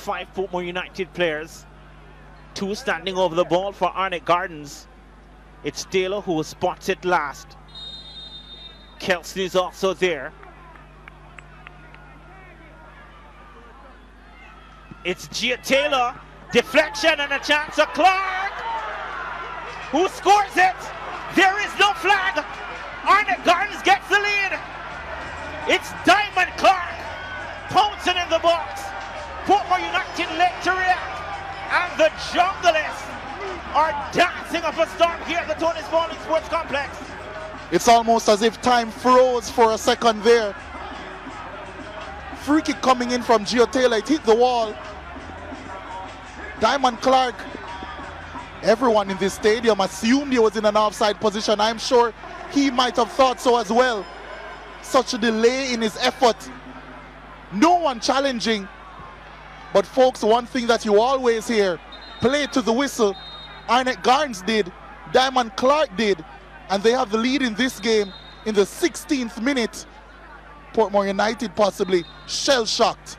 5 Portmore United players. 2 standing over the ball for Arnett Gardens. It's Taylor who spots it last. Kelson is also there. It's Gia Taylor. Deflection and a chance of Clark. Who scores it? There is no flag. Arnett Gardens gets the lead. It's Diamond Clark pouncing in the box. Portmore United late to react. And the Junglists are dancing up a storm here at the Tony Spalding Sports Complex. It's almost as if time froze for a second there. Free kick coming in from Gio Taylor. It hit the wall. Diamond Clark. Everyone in this stadium assumed he was in an offside position. I'm sure he might have thought so as well. Such a delay in his effort. No one challenging. But folks, one thing that you always hear, play to the whistle. Arnett Gardens did, Diamond Clark did, and they have the lead in this game in the 16th minute. Portmore United possibly shell-shocked.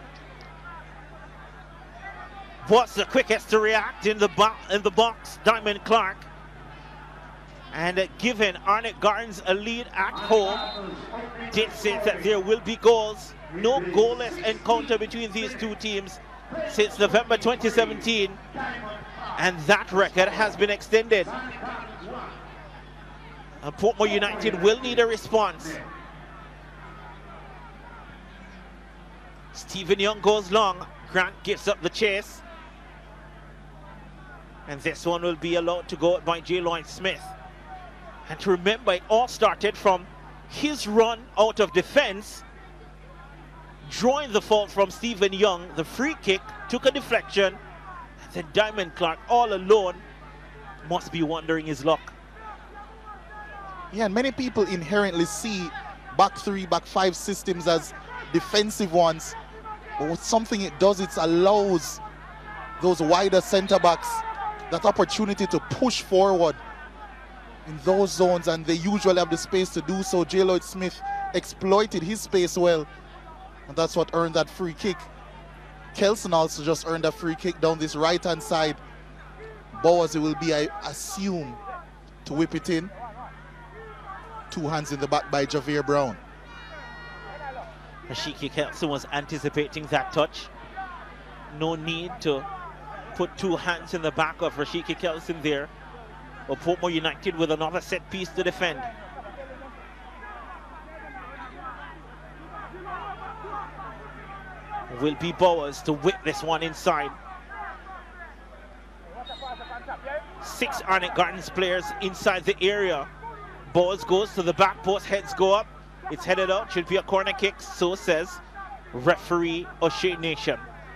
What's the quickest to react in the box? Diamond Clark. And given Arnett Gardens a lead at home, did say that there will be goals. No goalless encounter between these two teams since November 2017, and that record has been extended. And Portmore United will need a response. Stephen Young goes long. Grant gives up the chase. And this one will be allowed to go by J. Lloyd Smith. And to remember, it all started from his run out of defense, drawing the fault from Stephen Young. The free kick took a deflection. And then Diamond Clark, all alone, must be wondering his luck. Yeah, and many people inherently see back 3, back 5 systems as defensive ones. But with something it does, it allows those wider centre-backs that opportunity to push forward in those zones, and they usually have the space to do so. J. Lloyd Smith exploited his space well, and that's what earned that free kick. Kelson also just earned a free kick down this right-hand side. Bowers, it will be, I assume, to whip it in. 2 hands in the back by Javier Brown. Rashiki Kelson was anticipating that touch. No need to put 2 hands in the back of Rashiki Kelson there. But Portmore United with another set piece to defend. Will be Bowers to whip this one inside. 6 Arnett Gardens players inside the area. Bowers goes to the back post, heads go up. It's headed out, should be a corner kick, so says referee O'Shea Nation.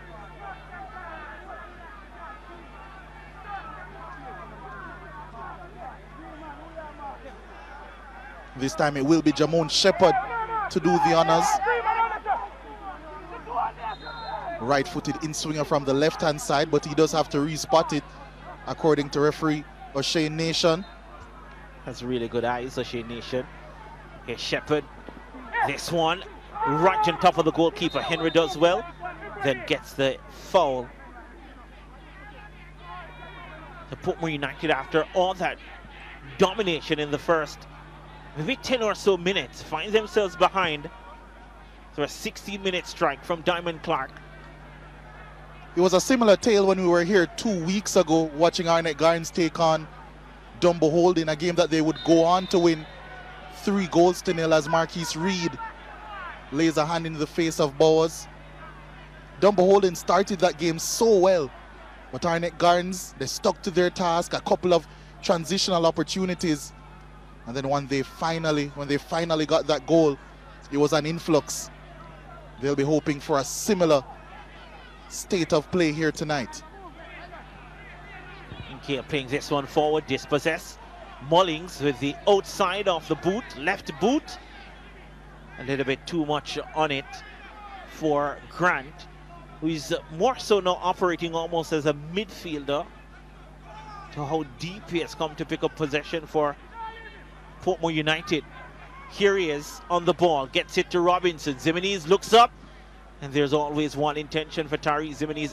This time it will be Jamon Shepherd to do the honors. Right-footed in-swinger from the left-hand side, but he does have to re-spot it, according to referee O'Shea Nation. Has really good eyes, O'Shea Nation. Here's Shepherd. This one right on top of the goalkeeper. Henry does well, then gets the foul. The Portmore United, after all that domination in the first maybe 10 or so minutes, find themselves behind. So a 16-minute strike from Diamond Clark. It was a similar tale when we were here 2 weeks ago watching Arnett Gardens take on Dumbo Hold in a game that they would go on to win 3-0 as Marquise Reed lays a hand in the face of Bowers. Dumbo Holden started that game so well, but Arnett Gardens, they stuck to their task, a couple of transitional opportunities, and then when they finally got that goal, it was an influx. They'll be hoping for a similar state of play here tonight. Okay, playing this one forward, dispossess. Mullings with the outside of the boot, left boot. A little bit too much on it for Grant, who is more so now operating almost as a midfielder, to how deep he has come to pick up possession for Portmore United. Here he is on the ball, gets it to Robinson. Zimeniz looks up, and there's always one intention for Tariq Zimeniz